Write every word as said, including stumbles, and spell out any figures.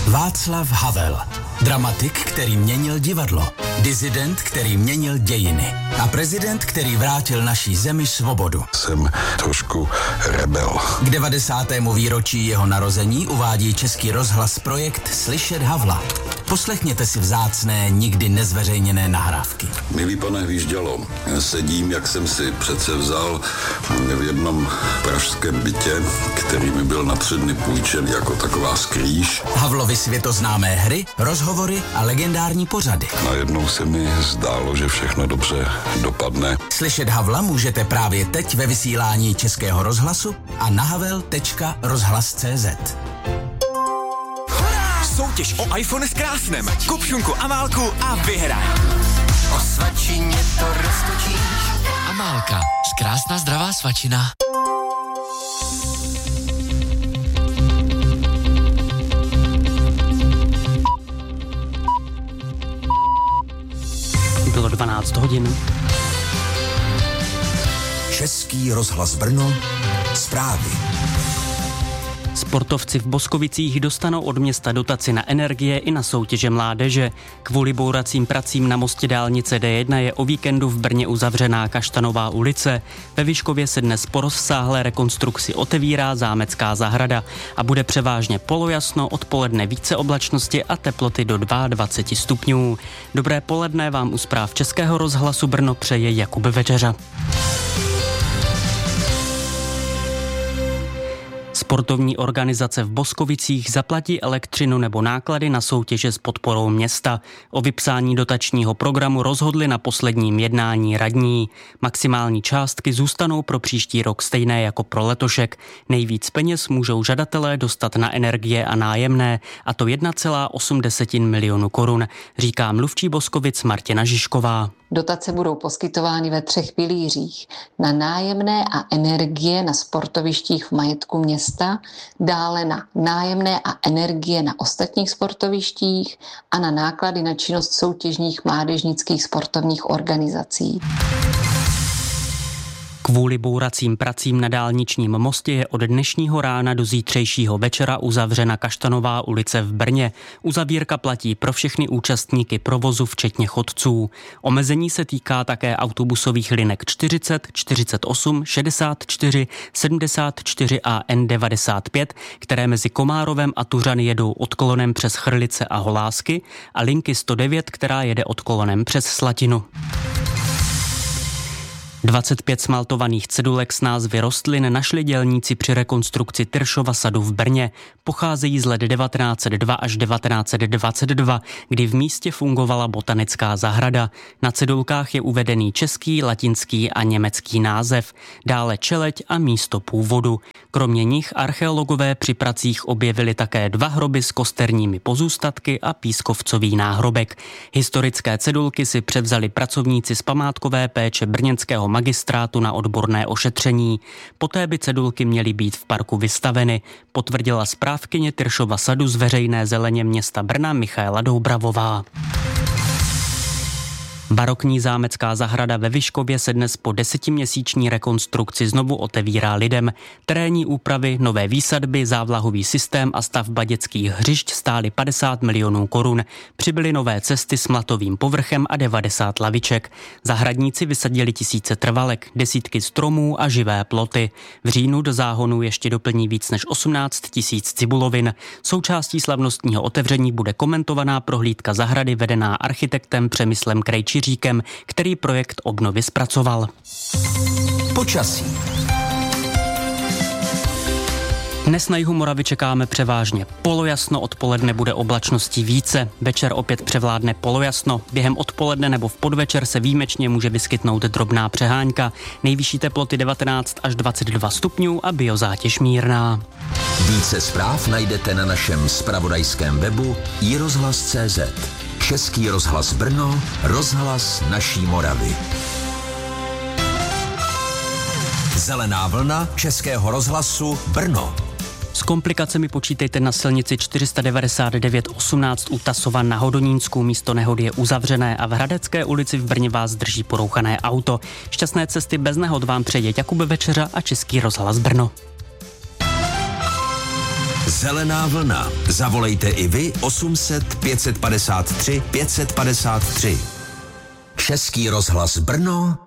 Václav Havel. Dramatik, který měnil divadlo. Disident, který měnil dějiny. A prezident, který vrátil naší zemi svobodu. Jsem trošku rebel. K devadesátému výročí jeho narození uvádí Český rozhlas projekt Slyšet Havla. Poslechněte si vzácné, nikdy nezveřejněné nahrávky. Milý pane Hvíždělo, sedím, jak jsem si přece vzal, v jednom pražském bytě, který mi byl na tři dny půjčen jako taková skrýž. Havlovy světoznámé hry, rozhovory a legendární pořady. Najednou se mi zdálo, že všechno dobře dopadne. Slyšet Havla můžete právě teď ve vysílání Českého rozhlasu a na havel tečka rozhlas tečka cé zet. Soutěž o iPhone s krásnem. Kup šunku Amálku a vyhraj. O svačině to roztočíš. Amálka, krásná zdravá svačina. Bylo dvanáct hodin. Český rozhlas Brno. Zprávy. Sportovci v Boskovicích dostanou od města dotaci na energie i na soutěže mládeže. Kvůli bouracím pracím na mostě dálnice D jedna je o víkendu v Brně uzavřená Kaštanová ulice. Ve Vyškově se dnes po rozsáhlé rekonstrukci otevírá zámecká zahrada a bude převážně polojasno, odpoledne více oblačnosti a teploty do dvacet dva stupňů. Dobré poledne vám u zpráv Českého rozhlasu Brno přeje Jakub Večeřa. Sportovní organizace v Boskovicích zaplatí elektřinu nebo náklady na soutěže s podporou města. O vypsání dotačního programu rozhodli na posledním jednání radní. Maximální částky zůstanou pro příští rok stejné jako pro letošek. Nejvíc peněz můžou žadatelé dostat na energie a nájemné, a to jedna celá osm milionu korun, říká mluvčí Boskovic Martina Žižková. Dotace budou poskytovány ve třech pilířích. Na nájemné a energie na sportovištích v majetku města, dále na nájemné a energie na ostatních sportovištích a na náklady na činnost soutěžních mládežnických sportovních organizací. Kvůli bouracím pracím na dálničním mostě je od dnešního rána do zítřejšího večera uzavřena Kaštanová ulice v Brně. Uzavírka platí pro všechny účastníky provozu, včetně chodců. Omezení se týká také autobusových linek čtyřicet, čtyřicet osm, šedesát čtyři, sedmdesát čtyři a N devadesát pět, které mezi Komárovem a Tuřany jedou odklonem přes Chrlice a Holásky, a linky sto devět, která jede odklonem přes Slatinu. dvacet pět smaltovaných cedulek s názvy rostlin našli dělníci při rekonstrukci Tyršova sadu v Brně. Pocházejí z let devatenáct set dva až devatenáct set dvacet dva, kdy v místě fungovala botanická zahrada. Na cedulkách je uvedený český, latinský a německý název, dále čeleď a místo původu. Kromě nich archeologové při pracích objevili také dva hroby s kosterními pozůstatky a pískovcový náhrobek. Historické cedulky si převzali pracovníci z památkové péče brněnského magistrátu na odborné ošetření. Poté by cedulky měly být v parku vystaveny, potvrdila správkyně Tyršova sadu z veřejné zeleně města Brna Michaela Doubravová. Barokní zámecká zahrada ve Vyškově se dnes po desetiměsíční rekonstrukci znovu otevírá lidem. Terénní úpravy, nové výsadby, závlahový systém a stavba dětských hřišť stály padesát milionů korun. Přibyly nové cesty s mlatovým povrchem a devadesát laviček. Zahradníci vysadili tisíce trvalek, desítky stromů a živé ploty. V říjnu do záhonu ještě doplní víc než osmnáct tisíc cibulovin. Součástí slavnostního otevření bude komentovaná prohlídka zahrady vedená architektem Přemyslem Krejčí, který projekt obnovy zpracoval. Počasí. Dnes na jihu Moravy čekáme převážně polojasno, odpoledne bude oblačností více, večer opět převládne polojasno, během odpoledne nebo v podvečer se výjimečně může vyskytnout drobná přehánka, nejvyšší teploty devatenáct až dvacet dva stupňů a biozátěž mírná. Více zpráv najdete na našem zpravodajském webu i rozhlas tečka cé zet. Český rozhlas Brno, rozhlas naší Moravy. Zelená vlna Českého rozhlasu Brno. S komplikacemi počítejte na silnici čtyři sta devadesát devět osmnáct u Tasova na Hodonínsku. Místo nehody je uzavřené a v Hradecké ulici v Brně vás drží porouchané auto. Šťastné cesty bez nehod vám přeje Jakub Večeřa a Český rozhlas Brno. Zelená vlna. Zavolejte i vy osm set pět set padesát tři pět set padesát tři. Český rozhlas Brno,